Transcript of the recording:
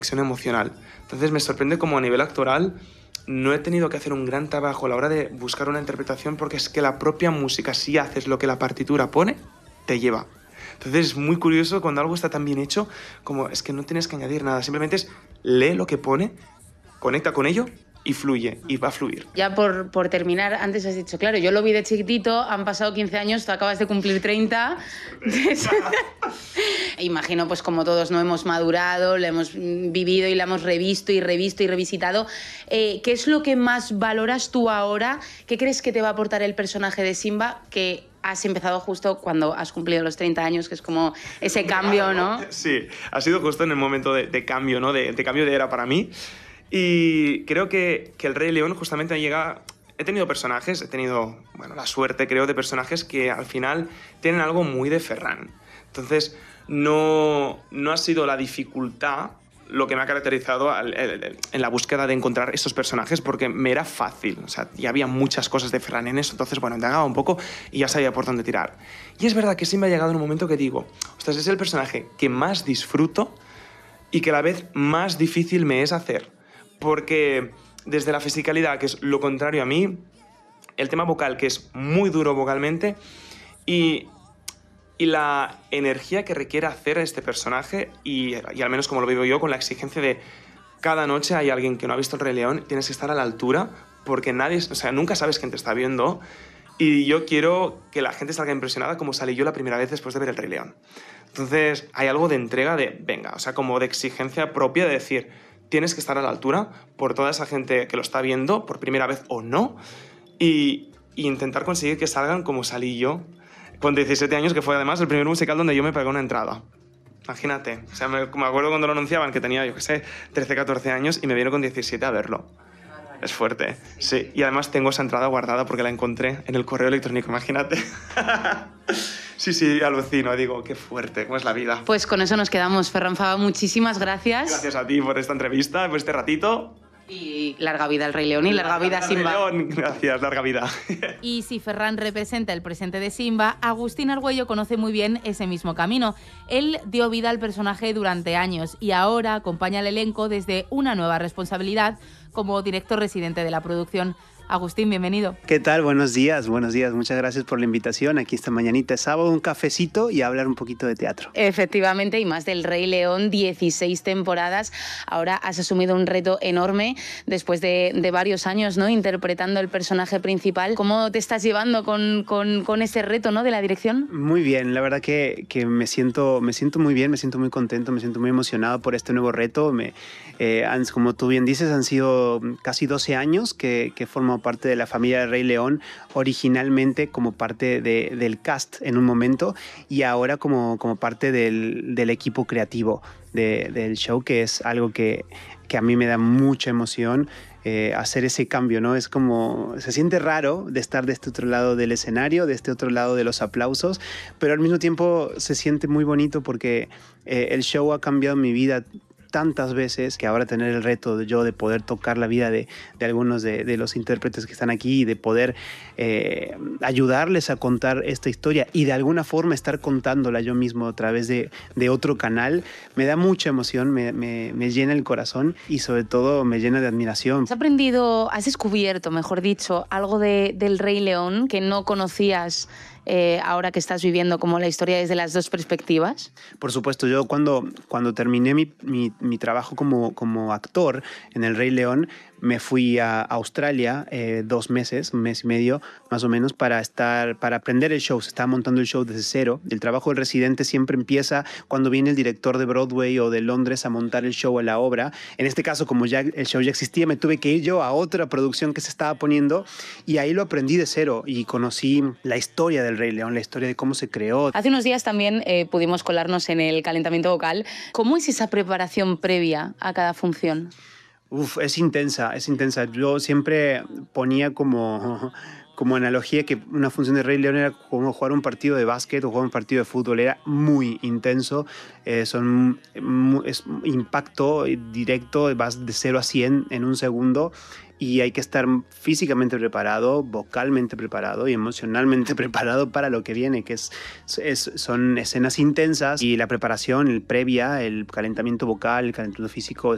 emocional. Entonces me sorprende como a nivel actoral no he tenido que hacer un gran trabajo a la hora de buscar una interpretación, porque es que la propia música, si haces lo que la partitura pone, te lleva. Entonces es muy curioso cuando algo está tan bien hecho, como es que no tienes que añadir nada, simplemente es lee lo que pone, conecta con ello y fluye, y va a fluir. Ya por terminar, antes has dicho, claro, yo lo vi de chiquitito, han pasado 15 años, tú acabas de cumplir 30. Imagino, pues como todos no hemos madurado, lo hemos vivido y lo hemos revisto y revisto y revisitado. ¿Qué es lo que más valoras tú ahora? ¿Qué crees que te va a aportar el personaje de Simba que has empezado justo cuando has cumplido los 30 años, que es como ese cambio, ¿no? Sí, ha sido justo en el momento de cambio, ¿no? De cambio de era para mí. Y creo que el Rey León justamente llega... He tenido personajes, he tenido, bueno, la suerte, creo, de personajes que al final tienen algo muy de Ferran. Entonces, no ha sido la dificultad lo que me ha caracterizado en la búsqueda de encontrar estos personajes, porque me era fácil. O sea, ya había muchas cosas de Ferran en eso, entonces, bueno, indagaba un poco y ya sabía por dónde tirar. Y es verdad que sí me ha llegado en un momento que digo, ostras, es el personaje que más disfruto y que a la vez más difícil me es hacer. Porque desde la fisicalidad, que es lo contrario a mí, el tema vocal, que es muy duro vocalmente, y la energía que requiere hacer este personaje, y al menos como lo vivo yo, con la exigencia de cada noche hay alguien que no ha visto el Rey León, tienes que estar a la altura, porque nunca sabes quién te está viendo, y yo quiero que la gente salga impresionada como salí yo la primera vez después de ver el Rey León. Entonces hay algo de entrega venga, o sea, como de exigencia propia de decir, tienes que estar a la altura por toda esa gente que lo está viendo por primera vez o no, y intentar conseguir que salgan como salí yo con 17 años, que fue además el primer musical donde yo me pagué una entrada. Imagínate, o sea, me acuerdo cuando lo anunciaban que tenía, yo qué sé, 13, 14 años y me vieron con 17 a verlo. Es fuerte, sí. Y además tengo esa entrada guardada porque la encontré en el correo electrónico, imagínate. Sí, alucino, digo, qué fuerte, cómo es la vida. Pues con eso nos quedamos. Ferran Faba, muchísimas gracias. Gracias a ti por esta entrevista, por este ratito. Y larga vida al Rey León y larga vida a Simba. León. Gracias, larga vida. Y si Ferran representa el presente de Simba, Agustín Argüello conoce muy bien ese mismo camino. Él dio vida al personaje durante años y ahora acompaña al elenco desde una nueva responsabilidad como director residente de la producción. Agustín, bienvenido. ¿Qué tal? Buenos días. Muchas gracias por la invitación. Aquí esta mañanita es sábado, un cafecito y hablar un poquito de teatro. Efectivamente, y más del Rey León, 16 temporadas. Ahora has asumido un reto enorme después de varios años, ¿no?, interpretando el personaje principal. ¿Cómo te estás llevando con ese reto, ¿no?, de la dirección? Muy bien, la verdad que me siento muy bien, me siento muy contento, me siento muy emocionado por este nuevo reto. Como tú bien dices, han sido casi 12 años que formo parte de la familia de Rey León, originalmente como parte del cast en un momento y ahora como parte del equipo creativo del show, que es algo que a mí me da mucha emoción. Hacer ese cambio, ¿no? Es como, se siente raro de estar de este otro lado del escenario, de este otro lado de los aplausos, pero al mismo tiempo se siente muy bonito porque el show ha cambiado mi vida tantas veces que ahora tener el reto de poder tocar la vida de algunos de los intérpretes que están aquí y de poder ayudarles a contar esta historia y de alguna forma estar contándola yo mismo a través de otro canal, me da mucha emoción, me llena el corazón y sobre todo me llena de admiración. Has descubierto, mejor dicho, algo del Rey León que no conocías ahora que estás viviendo como la historia desde las dos perspectivas? Por supuesto, yo cuando terminé mi trabajo como actor en El Rey León, me fui a Australia 2 meses, 1 mes y medio más o menos, para aprender el show. Se estaba montando el show desde cero. El trabajo del residente siempre empieza cuando viene el director de Broadway o de Londres a montar el show a la obra. En este caso, como ya el show ya existía, me tuve que ir yo a otra producción que se estaba poniendo y ahí lo aprendí de cero y conocí la historia del Rey León, la historia de cómo se creó. Hace unos días también pudimos colarnos en el calentamiento vocal. ¿Cómo es esa preparación previa a cada función? Es intensa. Yo siempre ponía como analogía que una función de Rey León era como jugar un partido de básquet o jugar un partido de fútbol. Era muy intenso, es impacto directo, vas de 0 a 100 en un segundo y hay que estar físicamente preparado, vocalmente preparado y emocionalmente preparado para lo que viene, que son escenas intensas y la preparación, el previa, el calentamiento vocal, el calentamiento físico